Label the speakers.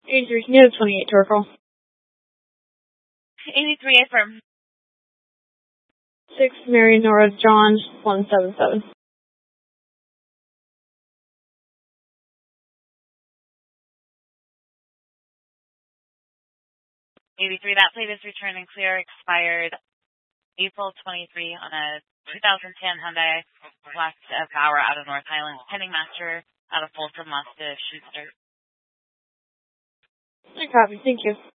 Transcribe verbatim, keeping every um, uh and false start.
Speaker 1: eighty-three, can you have twenty-eight Torkel?
Speaker 2: eighty-three, affirm.
Speaker 1: six, Mary Nora John, one seven seven.
Speaker 2: eighty-three, that plate is returned and clear, expired April twenty-third on a two thousand ten Hyundai Black Power out of North Highlands, pending master out of Folsom, Mazda, Schuster.
Speaker 1: No copy, thank you.